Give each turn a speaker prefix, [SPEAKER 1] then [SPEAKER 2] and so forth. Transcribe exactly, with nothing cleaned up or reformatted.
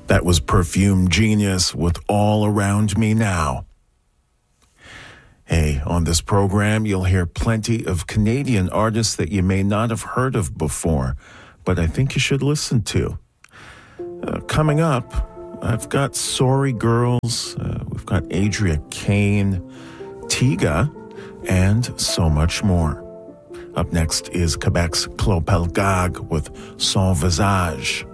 [SPEAKER 1] That was Perfume Genius with All Around Me Now. Hey, on this program, you'll hear plenty of Canadian artists that you may not have heard of before, but I think you should listen to. Uh, coming up, I've got Sorry Girls, uh, we've got Adria Kane, Tiga, and so much more. Up next is Quebec's Clopelgag with Son Visage.